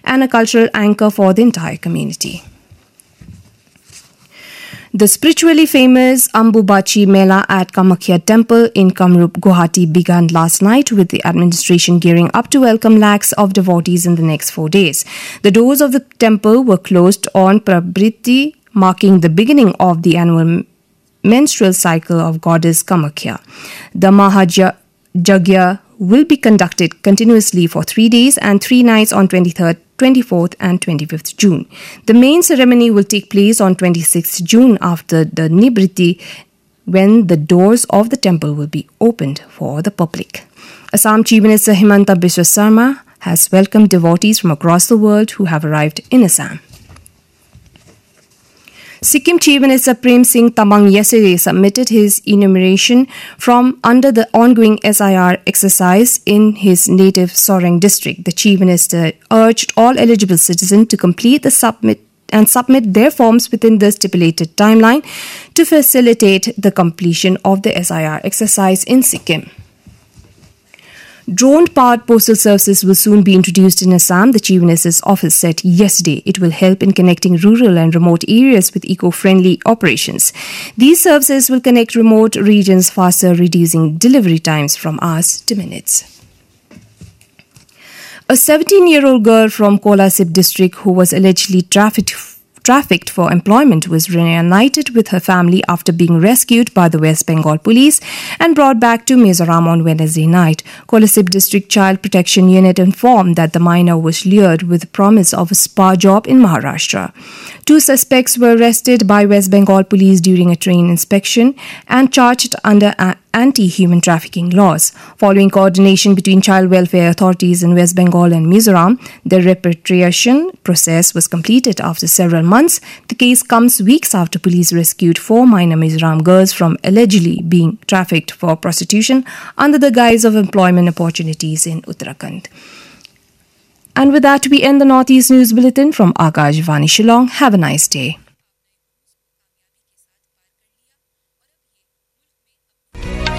and a cultural anchor for the entire community. The spiritually famous Ambubachi Mela at Kamakhya Temple in Kamrup, Guwahati began last night, with the administration gearing up to welcome lakhs of devotees in the next 4 days. The doors of the temple were closed on Prabriti, marking the beginning of the annual menstrual cycle of goddess Kamakhya. The Mahajagya will be conducted continuously for 3 days and 3 nights on 23rd, 24th and 25th June. The main ceremony will take place on 26th June after the Nibriti, when the doors of the temple will be opened for the public. Assam Chief Minister Himanta Biswa Sarma has welcomed devotees from across the world who have arrived in Assam. Sikkim Chief Minister Prem Singh Tamang yesterday submitted his enumeration from under the ongoing SIR exercise in his native Soreng district. The Chief Minister urged all eligible citizens to complete the submit their forms within the stipulated timeline to facilitate the completion of the SIR exercise in Sikkim. Drone-powered postal services will soon be introduced in Assam, the Chief Minister's office said yesterday. It will help in connecting rural and remote areas with eco-friendly operations. These services will connect remote regions faster, reducing delivery times from hours to minutes. A 17-year-old girl from Kolasib district who was allegedly trafficked for employment was reunited with her family after being rescued by the West Bengal police and brought back to Mizoram on Wednesday night. Kolasib District Child Protection Unit informed that the minor was lured with the promise of a spa job in Maharashtra. 2 suspects were arrested by West Bengal police during a train inspection and charged under anti-human trafficking laws. Following coordination between child welfare authorities in West Bengal and Mizoram, the repatriation process was completed after several months. The case comes weeks after police rescued 4 minor Mizoram girls from allegedly being trafficked for prostitution under the guise of employment opportunities in Uttarakhand. And with that, we end the Northeast News Bulletin from Akashvani Shillong. Have a nice day.